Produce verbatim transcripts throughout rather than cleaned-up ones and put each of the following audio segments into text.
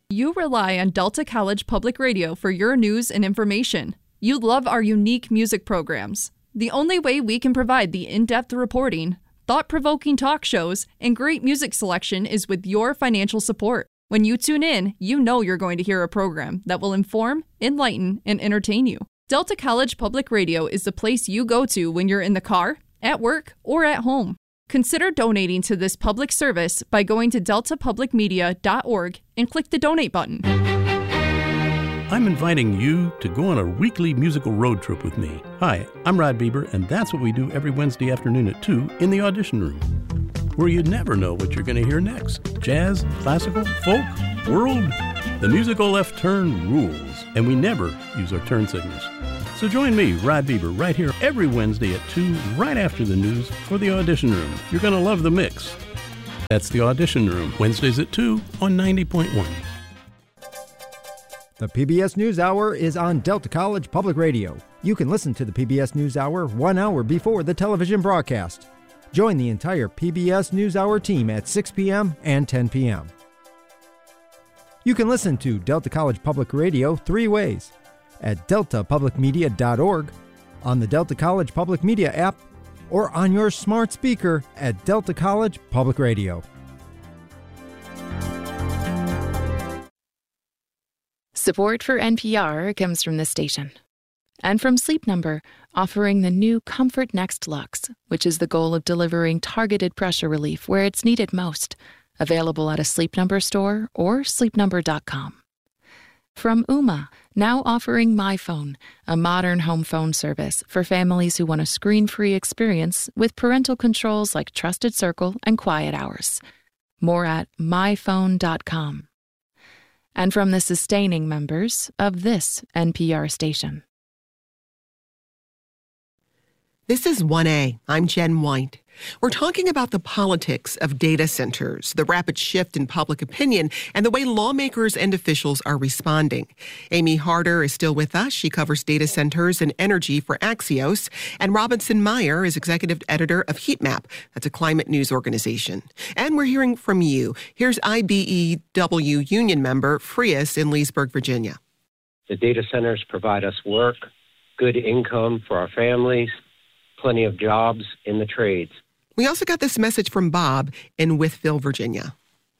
You rely on Delta College Public Radio for your news and information. You love our unique music programs. The only way we can provide the in-depth reporting, thought-provoking talk shows, and great music selection is with your financial support. When you tune in, you know you're going to hear a program that will inform, enlighten, and entertain you. Delta College Public Radio is the place you go to when you're in the car, at work, or at home. Consider donating to this public service by going to delta public media dot org and click the donate button. I'm inviting you to go on a weekly musical road trip with me. Hi, I'm Rod Bieber, and that's what we do every Wednesday afternoon at two in the Audition Room, where you never know what you're going to hear next. Jazz, classical, folk, world. The musical left turn rules, and we never use our turn signals. So join me, Rod Bieber, right here every Wednesday at two, right after the news, for the Audition Room. You're going to love the mix. That's the Audition Room, Wednesdays at two on ninety point one. The P B S NewsHour is on Delta College Public Radio. You can listen to the P B S NewsHour one hour before the television broadcast. Join the entire P B S NewsHour team at six p.m. and ten p.m. You can listen to Delta College Public Radio three ways: at delta public media dot org, on the Delta College Public Media app, or on your smart speaker at Delta College Public Radio. Support for N P R comes from this station. And from Sleep Number, offering the new Comfort Next Luxe, which is the goal of delivering targeted pressure relief where it's needed most. Available at a Sleep Number store or sleep number dot com. From Ooma, now offering MyPhone, a modern home phone service for families who want a screen-free experience with parental controls like Trusted Circle and Quiet Hours. More at my phone dot com. And from the sustaining members of this N P R station. This is one A. I'm Jen White. We're talking about the politics of data centers, the rapid shift in public opinion, and the way lawmakers and officials are responding. Amy Harder is still with us. She covers data centers and energy for Axios. And Robinson Meyer is executive editor of Heatmap. That's a climate news organization. And we're hearing from you. Here's I B E W union member Frias in Leesburg, Virginia. The data centers provide us work, good income for our families, plenty of jobs in the trades. We also got this message from Bob in Wytheville, Virginia.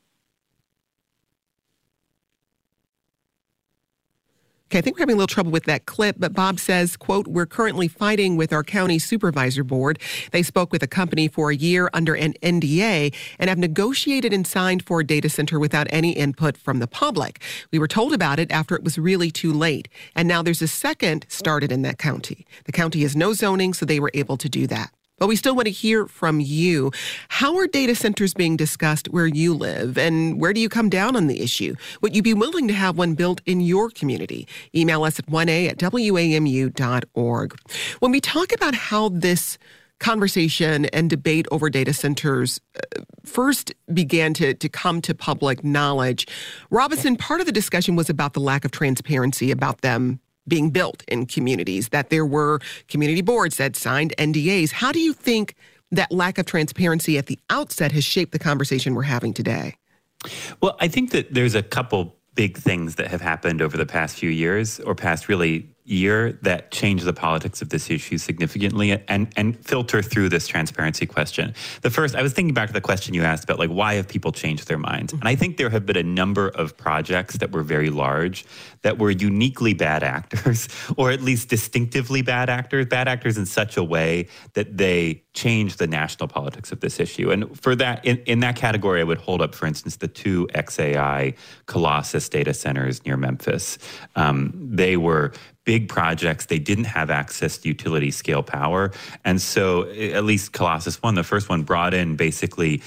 Okay, I think we're having a little trouble with that clip, but Bob says, quote, "We're currently fighting with our county supervisor board. They spoke with a company for a year under an N D A and have negotiated and signed for a data center without any input from the public. We were told about it after it was really too late. And now there's a second started in that county. The county has no zoning, so they were able to do that. But we still want to hear from you. How are data centers being discussed where you live? And where do you come down on the issue? Would you be willing to have one built in your community? Email us at one a at w a m u dot org. When we talk about how this conversation and debate over data centers uh, first began to, to come to public knowledge, Robinson, part of the discussion was about the lack of transparency about them being built in communities, that there were community boards that signed N D As. How do you think that lack of transparency at the outset has shaped the conversation we're having today? Well, I think that there's a couple big things that have happened over the past few years or past really year that change the politics of this issue significantly and, and filter through this transparency question. The first, I was thinking back to the question you asked about, like, why have people changed their minds? And I think there have been a number of projects that were very large that were uniquely bad actors, or at least distinctively bad actors, bad actors in such a way that they changed the national politics of this issue. And for that, in, in that category, I would hold up, for instance, the two X A I Colossus data centers near Memphis. Um, they were big projects. They didn't have access to utility scale power. And so at least Colossus One, the first one, brought in basically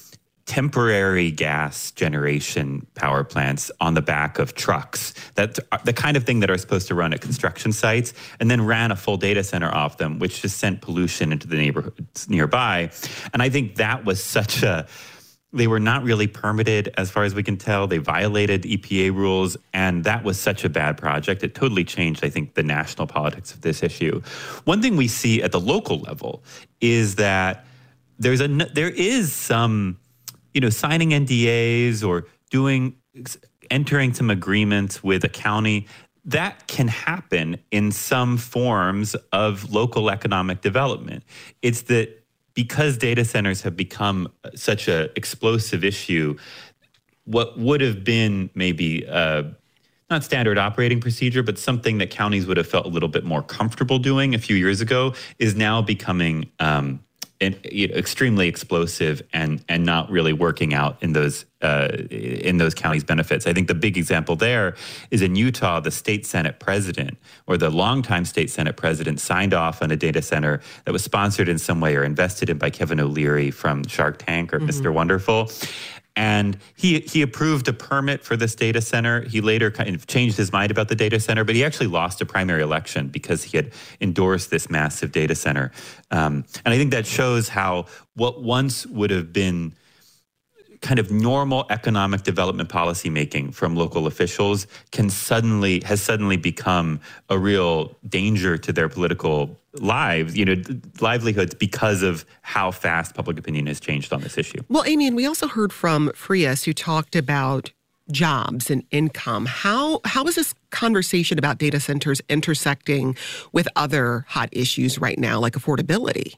temporary gas generation power plants on the back of trucks. That's the kind of thing that are supposed to run at construction sites, and then ran a full data center off them, which just sent pollution into the neighborhoods nearby. And I think that was such a They were not really permitted, as far as we can tell. They violated E P A rules, and that was such a bad project. It totally changed, I think, the national politics of this issue. One thing we see at the local level is that there's a there is some, you know, signing N D As or doing entering some agreements with a county. That can happen in some forms of local economic development. It's that because data centers have become such an explosive issue, what would have been maybe uh, not standard operating procedure, but something that counties would have felt a little bit more comfortable doing a few years ago is now becoming um, an, you know, extremely explosive and and not really working out in those uh, in those counties' benefits. I think the big example there is in Utah, the state Senate president or the longtime state Senate president signed off on a data center that was sponsored in some way or invested in by Kevin O'Leary from Shark Tank or mm-hmm. Mister Wonderful. And he he approved a permit for this data center. He later kind of changed his mind about the data center, but he actually lost a primary election because he had endorsed this massive data center. Um, and I think that shows how what once would have been kind of normal economic development policy making from local officials can suddenly has suddenly become a real danger to their political lives, you know, livelihoods because of how fast public opinion has changed on this issue. Well, Amy, and we also heard from Frias, who talked about jobs and income. How how is this conversation about data centers intersecting with other hot issues right now, like affordability?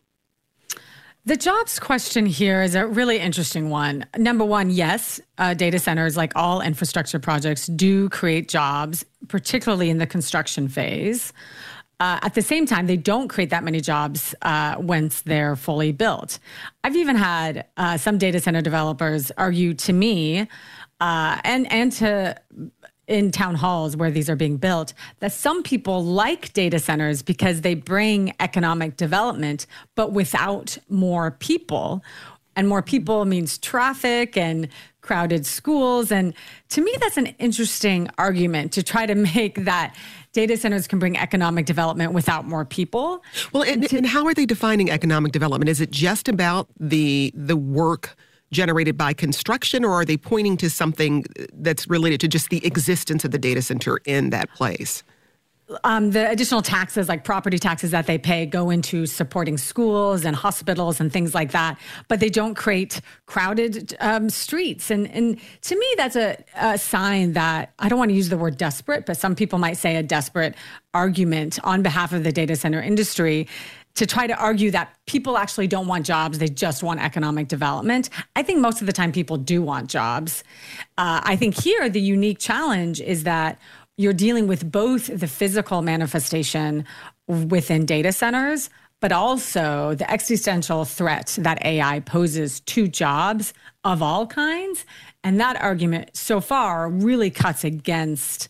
The jobs question here is a really interesting one. Number one, yes, uh, data centers, like all infrastructure projects, do create jobs, particularly in the construction phase. Uh, at the same time, they don't create that many jobs uh, once they're fully built. I've even had uh, some data center developers argue to me uh, and and to in town halls where these are being built, that some people like data centers because they bring economic development, but without more people. And more people means traffic and crowded schools. And to me, that's an interesting argument to try to make that data centers can bring economic development without more people. Well, and, and how are they defining economic development? Is it just about the the work generated by construction, or are they pointing to something that's related to just the existence of the data center in that place? Um, the additional taxes, like property taxes that they pay, go into supporting schools and hospitals and things like that, but they don't create crowded um, streets. And, and to me, that's a, a sign that, I don't want to use the word desperate, but some people might say a desperate argument on behalf of the data center industry to try to argue that people actually don't want jobs, they just want economic development. I think most of the time people do want jobs. Uh, I think here the unique challenge is that you're dealing with both the physical manifestation within data centers, but also the existential threat that A I poses to jobs of all kinds. And that argument so far really cuts against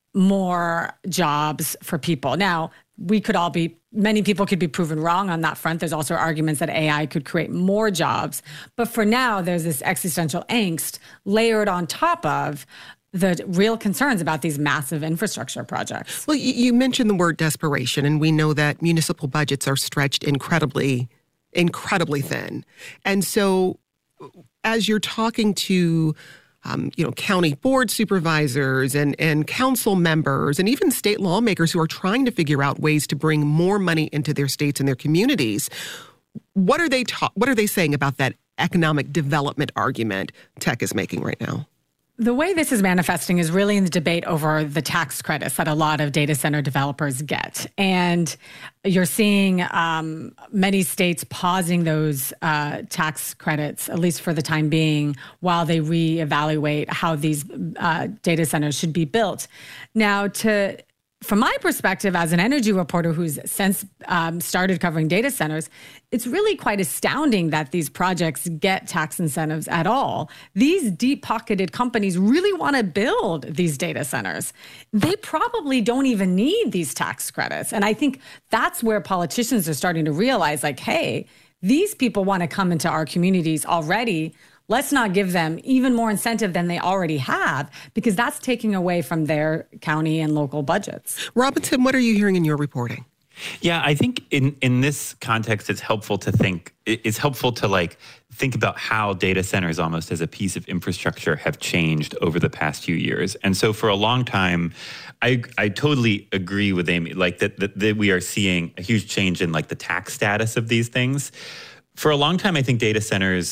more jobs for people. Now, we could all be, many people could be proven wrong on that front. There's also arguments that A I could create more jobs. But for now, there's this existential angst layered on top of the real concerns about these massive infrastructure projects. Well, you mentioned the word desperation, and we know that municipal budgets are stretched incredibly, incredibly thin. And so as you're talking to Um, you know, county board supervisors and, and council members and even state lawmakers who are trying to figure out ways to bring more money into their states and their communities. What are they ta- what are they saying about that economic development argument Tech is making right now? The way this is manifesting is really in the debate over the tax credits that a lot of data center developers get. And you're seeing um, many states pausing those uh, tax credits, at least for the time being, while they reevaluate how these uh, data centers should be built. Now, to from my perspective as an energy reporter who's since um, started covering data centers, it's really quite astounding that these projects get tax incentives at all. These deep-pocketed companies really want to build these data centers. They probably don't even need these tax credits. And I think that's where politicians are starting to realize, like, hey, these people want to come into our communities already. Let's not give them even more incentive than they already have, because that's taking away from their county and local budgets. Robinson, what are you hearing in your reporting? Yeah, I think in, in this context, it's helpful to think, it's helpful to like think about how data centers almost as a piece of infrastructure have changed over the past few years. And so for a long time, I I totally agree with Amy, like that, that, that we are seeing a huge change in like the tax status of these things. For a long time, I think data centers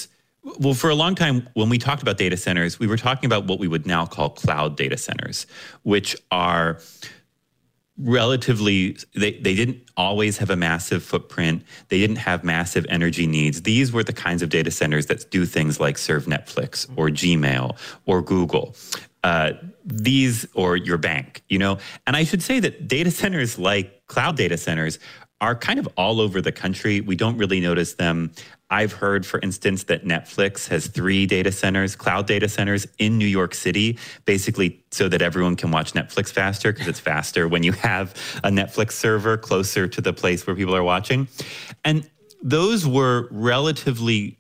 Well, for a long time, when we talked about data centers, we were talking about what we would now call cloud data centers, which are relatively, they, they didn't always have a massive footprint. They didn't have massive energy needs. These were the kinds of data centers that do things like serve Netflix or Gmail or Google. Uh, these or your bank, you know. And I should say that data centers like cloud data centers are kind of all over the country. We don't really notice them. I've heard, for instance, that Netflix has three data centers, cloud data centers in New York City, basically so that everyone can watch Netflix faster, because it's faster when you have a Netflix server closer to the place where people are watching. And those were relatively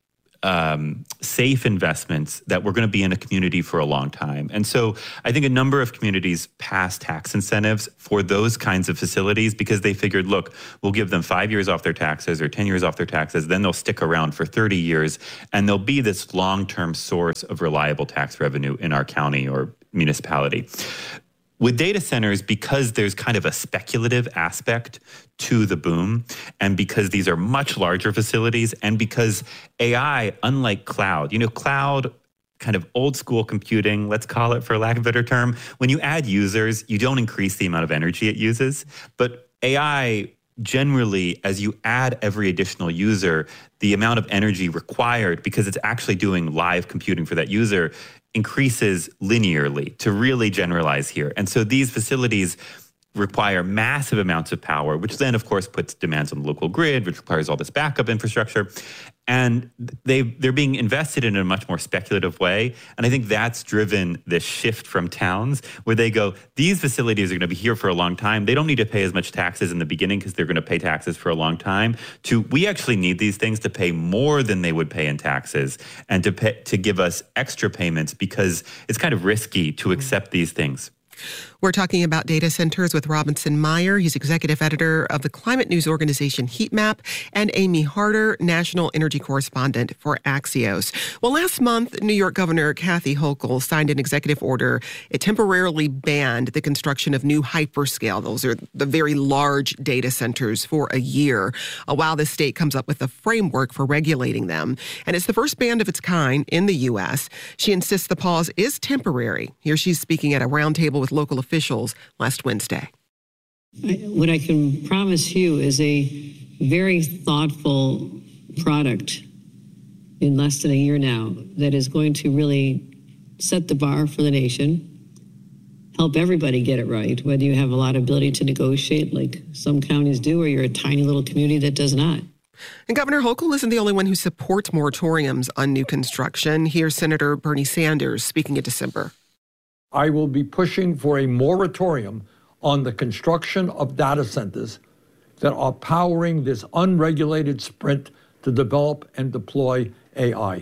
um, safe investments that were going to be in a community for a long time. And so I think a number of communities passed tax incentives for those kinds of facilities because they figured, look, we'll give them five years off their taxes or ten years off their taxes, then they'll stick around for thirty years, and they'll be this long-term source of reliable tax revenue in our county or municipality. With data centers, because there's kind of a speculative aspect to the boom, and because these are much larger facilities, and because A I, unlike cloud, you know, cloud, kind of old school computing, let's call it for lack of a better term, when you add users, you don't increase the amount of energy it uses. But A I, generally, as you add every additional user, the amount of energy required, because it's actually doing live computing for that user, increases linearly, to really generalize here. And so these facilities require massive amounts of power, which then, of course, puts demands on the local grid, which requires all this backup infrastructure. And they, they're being invested in a much more speculative way. And I think that's driven this shift from towns where they go, these facilities are going to be here for a long time. They don't need to pay as much taxes in the beginning because they're going to pay taxes for a long time, to we actually need these things to pay more than they would pay in taxes and to pay, to give us extra payments because it's kind of risky to accept these things. We're talking about data centers with Robinson Meyer. He's executive editor of the climate news organization Heat Map, and Amy Harder, national energy correspondent for Axios. Well, last month, New York Governor Kathy Hochul signed an executive order. It temporarily banned the construction of new hyperscale, those are the very large data centers, for a year, while the state comes up with a framework for regulating them. And it's the first ban of its kind in the U S. She insists the pause is temporary. Here she's speaking at a roundtable with local officials last Wednesday. What I can promise you is a very thoughtful product in less than a year now that is going to really set the bar for the nation, help everybody get it right, whether you have a lot of ability to negotiate like some counties do, or you're a tiny little community that does not. And Governor Hochul isn't the only one who supports moratoriums on new construction. Here's Senator Bernie Sanders speaking in December. I will be pushing for a moratorium on the construction of data centers that are powering this unregulated sprint to develop and deploy A I.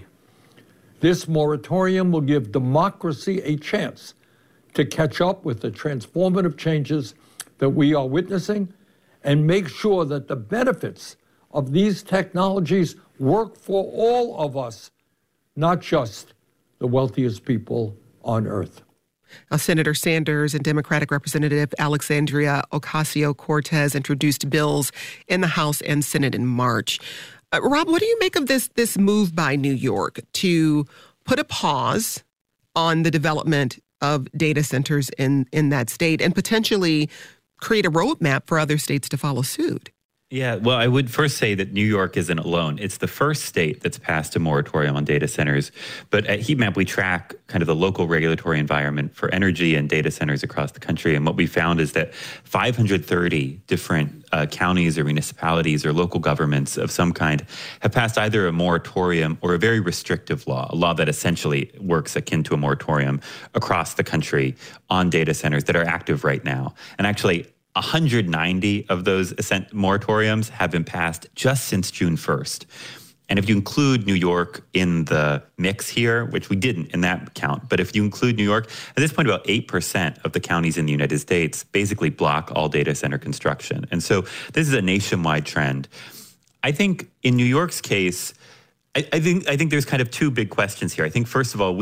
This moratorium will give democracy a chance to catch up with the transformative changes that we are witnessing and make sure that the benefits of these technologies work for all of us, not just the wealthiest people on earth. Now, Senator Sanders and Democratic Representative Alexandria Ocasio-Cortez introduced bills in the House and Senate in March. Uh, Rob, what do you make of this, this move by New York to put a pause on the development of data centers in, in that state and potentially create a roadmap for other states to follow suit? Yeah, well, I would first say that New York isn't alone. It's the first state that's passed a moratorium on data centers. But at Heat Map, we track kind of the local regulatory environment for energy and data centers across the country. And what we found is that five hundred thirty different uh, counties or municipalities or local governments of some kind have passed either a moratorium or a very restrictive law, a law that essentially works akin to a moratorium across the country on data centers that are active right now. And actually, one hundred ninety of those moratoriums have been passed just since June first. And if you include New York in the mix here, which we didn't in that count, but if you include New York, at this point about eight percent of the counties in the United States basically block all data center construction. And so this is a nationwide trend. I think in New York's case, I, I think I think there's kind of two big questions here. I think, first of all, we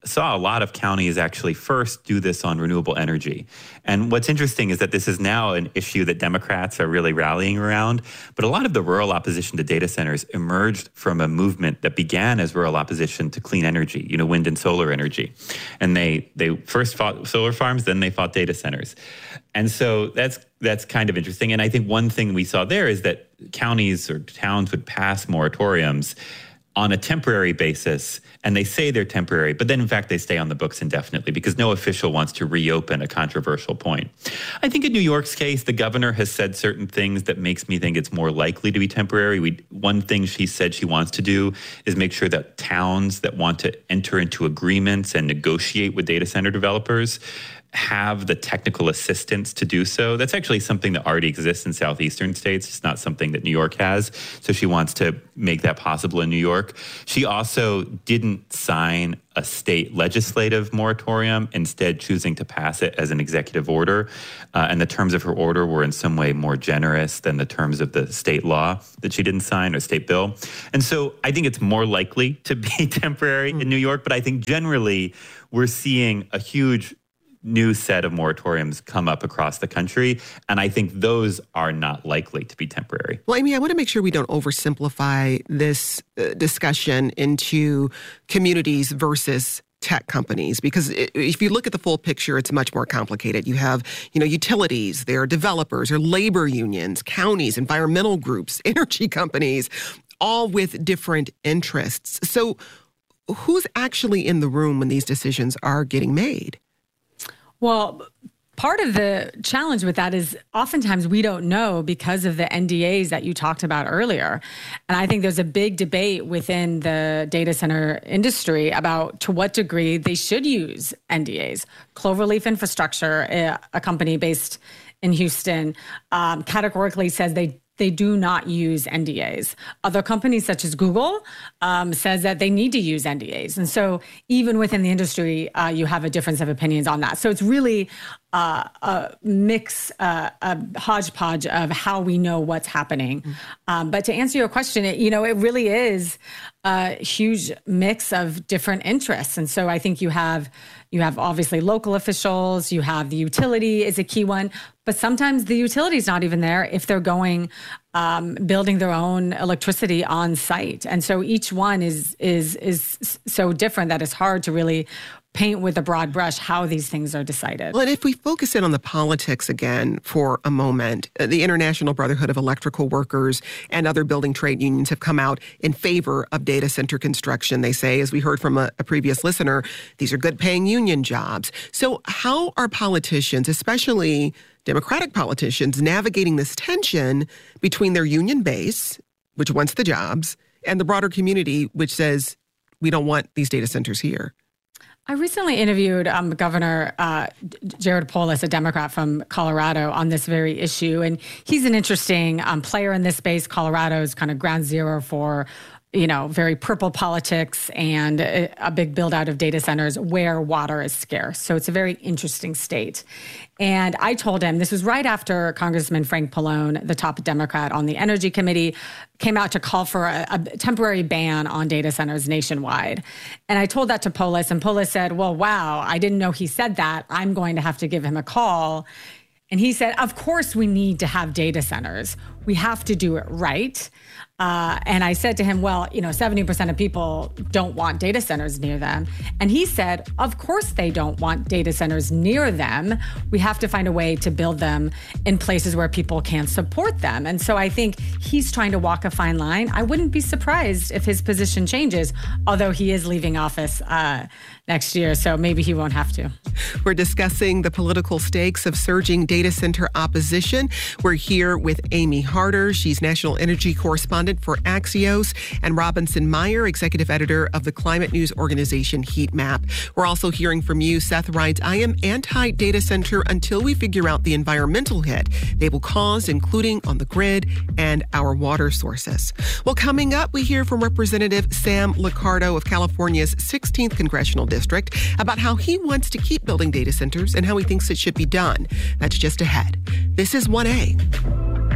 saw a lot of counties actually first do this on renewable energy. And what's interesting is that this is now an issue that Democrats are really rallying around. But a lot of the rural opposition to data centers emerged from a movement that began as rural opposition to clean energy, you know, wind and solar energy. And they they first fought solar farms, then they fought data centers. And so that's that's kind of interesting. And I think one thing we saw there is that counties or towns would pass moratoriums on a temporary basis, and they say they're temporary, but then in fact they stay on the books indefinitely because no official wants to reopen a controversial point. I think in New York's case, the governor has said certain things that makes me think it's more likely to be temporary. We, one thing she said she wants to do is make sure that towns that want to enter into agreements and negotiate with data center developers have the technical assistance to do so. That's actually something that already exists in southeastern states. It's not something that New York has. So she wants to make that possible in New York. She also didn't sign a state legislative moratorium, instead choosing to pass it as an executive order. Uh, and the terms of her order were in some way more generous than the terms of the state law that she didn't sign or state bill. And so I think it's more likely to be temporary mm-hmm. in New York. But I think generally we're seeing a huge new set of moratoriums come up across the country. And I think those are not likely to be temporary. Well, Amy, I want to make sure we don't oversimplify this uh, discussion into communities versus tech companies, because if you look at the full picture, it's much more complicated. You have, you know, utilities, there are developers, there are labor unions, counties, environmental groups, energy companies, all with different interests. So who's actually in the room when these decisions are getting made? Well, part of the challenge with that is oftentimes we don't know because of the N D As that you talked about earlier. And I think there's a big debate within the data center industry about to what degree they should use N D As. Cloverleaf Infrastructure, a company based in Houston, um, categorically says they They do not use N D As. Other companies such as Google um, says that they need to use N D As. And so even within the industry, uh, you have a difference of opinions on that. So it's really uh, a mix, uh, a hodgepodge of how we know what's happening. Mm-hmm. Um, but to answer your question, it, you know, it really is a huge mix of different interests. And so I think you have You have obviously local officials, you have the utility is a key one, but sometimes the utility is not even there if they're going, um, building their own electricity on site. And so each one is is is so different that it's hard to really paint with a broad brush how these things are decided. Well, and if we focus in on the politics again for a moment, the International Brotherhood of Electrical Workers and other building trade unions have come out in favor of data center construction. They say, as we heard from a, a previous listener, these are good paying union jobs. So how are politicians, especially Democratic politicians, navigating this tension between their union base, which wants the jobs, and the broader community, which says, we don't want these data centers here? I recently interviewed um, Governor uh, Jared Polis, a Democrat from Colorado, on this very issue. And he's an interesting um, player in this space. Colorado is kind of ground zero for, you know, very purple politics and a, a big build out of data centers where water is scarce. So it's a very interesting state. And I told him, this was right after Congressman Frank Pallone, the top Democrat on the Energy Committee, came out to call for a, a temporary ban on data centers nationwide. And I told that to Polis, and Polis said, well, wow, I didn't know he said that. I'm going to have to give him a call. And he said, of course we need to have data centers. We have to do it right. Uh, and I said to him, well, you know, seventy percent of people don't want data centers near them. And he said, of course they don't want data centers near them. We have to find a way to build them in places where people can support them. And so I think he's trying to walk a fine line. I wouldn't be surprised if his position changes, although he is leaving office uh, next year, so maybe he won't have to. We're discussing the political stakes of surging data center opposition. We're here with Amy Harder. She's national energy correspondent for Axios, and Robinson Meyer, executive editor of the climate news organization Heat Map. We're also hearing from you. Seth writes, I am anti-data center until we figure out the environmental hit they will cause, including on the grid and our water sources. Well, coming up, we hear from Representative Sam Liccardo of California's sixteenth Congressional District about how he wants to keep building data centers and how he thinks it should be done. That's just ahead. This is one A.